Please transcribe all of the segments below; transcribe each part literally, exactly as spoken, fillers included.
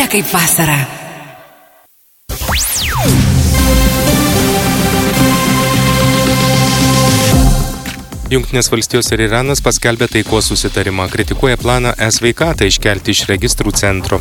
tokia kaip vasara. Jungtinės valstijos ir Iranas paskelbė taikos susitarimą, kritikuoja planą e-sveikatą iškelti iš registrų centro.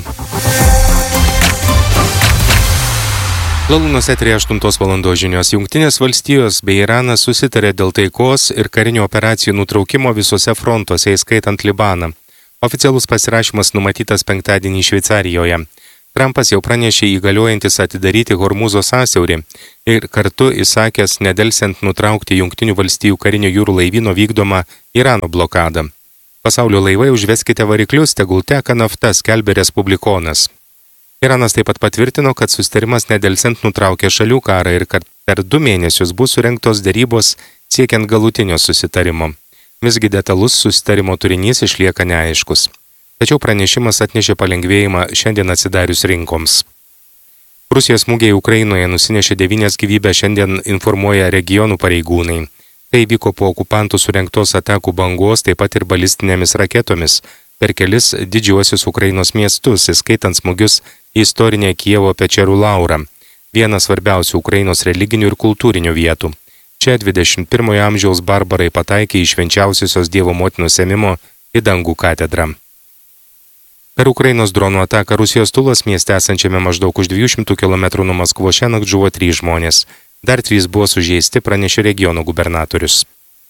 Lalūnos eteryje aštuntos valandos žinios. Jungtinės valstijos bei Iranas susitarė dėl taikos ir karinių operacijų nutraukimo visose frontuose, įskaitant Libaną. Oficialus pasirašymas numatytas penktadienį Šveicarijoje. Trumpas jau pranešė įgaliojantis atidaryti Hormūzo sąsiaurį ir kartu įsakęs nedelsiant nutraukti Jungtinių valstijų karinio jūrų laivyno vykdomą Irano blokadą. Pasaulio laivai užveskite variklius, tegul teka nafta, skelbė respublikonas. Iranas taip pat patvirtino, kad susitarimas nedelsiant nutraukė šalių karą ir kad per du mėnesius bus surengtos derybos siekiant galutinio susitarimo. Visgi detalus susitarimo turinys išlieka neaiškus. Tačiau pranešimas atnešė palengvėjimą šiandien atsidarius rinkoms. Rusijos smūgiai Ukrainoje nusinešė devynias gyvybės, šiandien informuoja regionų pareigūnai. Tai vyko po okupantų surengtos atakų bangos, taip pat ir balistinėmis raketomis per kelis didžiuosius Ukrainos miestus, įskaitant smūgius į istorinę Kijevo Pečerų Laurą, vieną svarbiausių Ukrainos religinių ir kultūrinių vietų. Čia dvidešimt pirmojo amžiaus barbarai pataikė į švenčiausiosios Dievo motinos ėmimo į dangų katedrą. Per Ukrainos dronų ataką Rusijos Tulos mieste esančiame maždaug už dviejų šimtų kilometrų nuo Maskvos šiąnakt žuvo trys žmonės. Dar trys buvo sužeisti, pranešė regiono gubernatorius.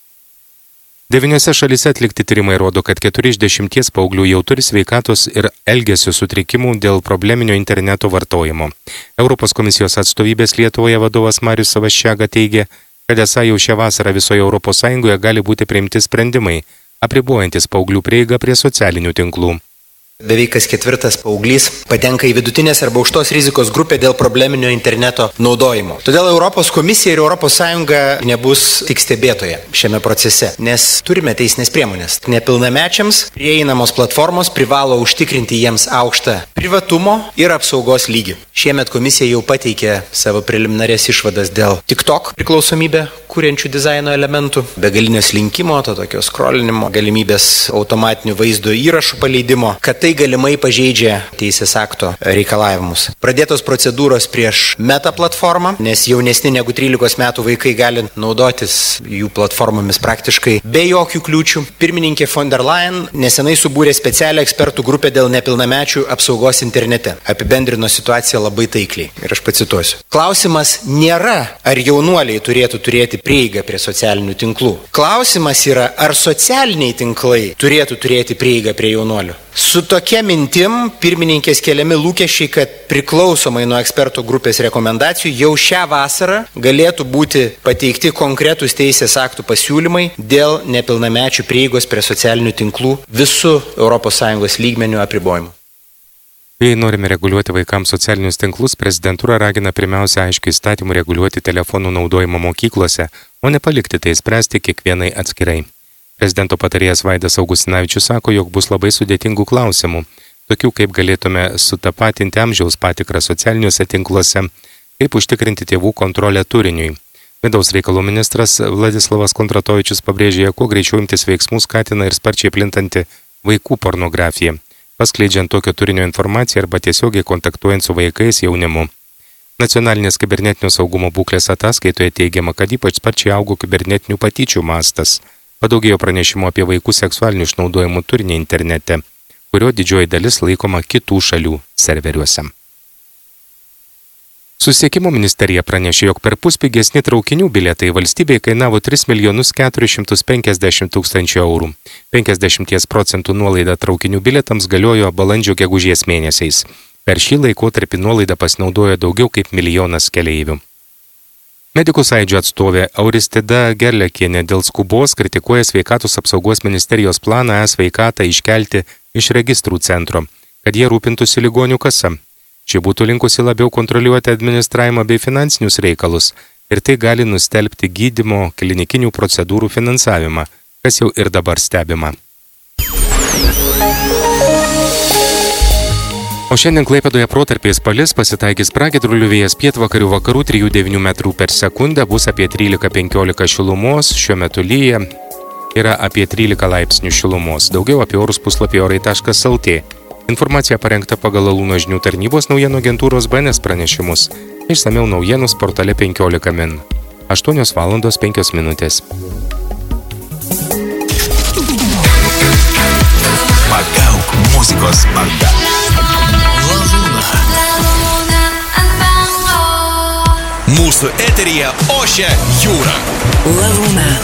Devyniose šalyse atlikti tyrimai rodo, kad keturi iš dešimties paauglių jau turi sveikatos ir elgesio sutrikimų dėl probleminio interneto vartojimo. Europos komisijos atstovybės Lietuvoje vadovas Marius Savaščiaga teigė, kad esą jau šią vasarą visoje Europos Sąjungoje gali būti priimti sprendimai, apribojantis paauglių prieigą prie socialinių tinklų. Beveik kas ketvirtas paauglys patenka į vidutinės arba aukštos rizikos grupę dėl probleminio interneto naudojimo. Todėl Europos komisija ir Europos Sąjunga nebus tik stebėtoja šiame procese, nes turime teisinės priemonės. Nepilnamečiams prieinamos platformos privalo užtikrinti jiems aukštą privatumo ir apsaugos lygį. Šiemet komisija jau pateikė savo preliminarės išvadas dėl TikTok priklausomybę kuriančių dizaino elementų, begalinės linkimo, to tokio skrolinimo, galimybės automatinių vaizdo įrašų paleidimo, kad tai galimai pažeidžia teisės akto reikalavimus. Pradėtos procedūros prieš Meta platformą, nes jaunesni negu trylikos metų vaikai gali naudotis jų platformomis praktiškai be jokių kliūčių. Pirmininkė von der Leyen nesenai subūrė specialią ekspertų grupę dėl nepilnamečių apsaugos internete. Apibendrino situaciją labai taikliai. Ir aš pacituosiu. Klausimas nėra, ar jaunuoliai turėtų turėti prieigą prie socialinių tinklų. Klausimas yra, ar socialiniai tinklai turėtų turėti prieigą prie jaunuolių. Su tokia mintim pirmininkės keliami lūkesčiai, kad priklausomai nuo ekspertų grupės rekomendacijų jau šią vasarą galėtų būti pateikti konkretūs teisės aktų pasiūlymai dėl nepilnamečių prieigos prie socialinių tinklų visų Europos Sąjungos lygmenių apribojimų. Jei norime reguliuoti vaikams socialinius tinklus, prezidentūra ragina pirmiausia aiškiai įstatymų reguliuoti telefonų naudojimo mokyklose, o ne palikti tai spręsti kiekvienai atskirai. Prezidento patarėjas Vaidas Augustinavičius sako, jog bus labai sudėtingų klausimų, tokių kaip galėtume sutapatinti amžiaus patikrą socialiniuose tinkluose, kaip užtikrinti tėvų kontrolę turiniui. Vidaus reikalų ministras Vladislavas Kondratovičius pabrėžė, kuo greičiau imtis veiksmų skatina ir sparčiai plintanti vaikų pornografija, paskleidžiant tokio turinio informaciją arba tiesiogiai kontaktuojant su vaikais jaunimu. Nacionalinės kibernetinio saugumo būklės ataskaitoje teigiama, kad ypač sparčiai augo kibernetinių patyčių mastas. Padaugėjo pranešimų apie vaikų seksualinių išnaudojimų turinį internete, kurio didžioji dalis laikoma kitų šalių serveriuose. Susisiekimo ministerija pranešė, jog per pus pigesni traukinių bilietai valstybei kainavo tris milijonus keturis šimtus penkiasdešimt tūkstančių eurų. penkiasdešimt procentų nuolaida traukinių bilietams galiojo balandžio gegužės mėnesiais. Per šį laikotarpį nuolaida pasinaudojo daugiau kaip milijonas keleivių. Medikų sąjūdžio atstovė Auristida Gerliakienė dėl skubos kritikuoja sveikatos apsaugos ministerijos planą e-sveikatą iškelti iš registrų centro, kad jie rūpintųsi ligonių kasa. Ši būtų linkusi labiau kontroliuoti administravimą bei finansinius reikalus ir tai gali nustelbti gydymo klinikinių procedūrų finansavimą, kas jau ir dabar stebima. O šiandien Klaipėdoje protarpiais palis, pasitaikys pragiedrulių vėjas pietvakarių vakarų trijų devynių metrų per sekundę, bus apie trylika penkiolika šilumos, šiuo metu lyja yra apie trylika laipsnių šilumos. Daugiau apie orus puslapį orai taškas lt. Informacija parengta pagal Alūno žinių tarnybos naujienų agentūros B N S pranešimus. Išsamiau naujienus portale penkiolika min. aštuonios valandos penkios minutės. Pagauk muzikos banda. Mūsų eteryje ošia jūra. Lavūna.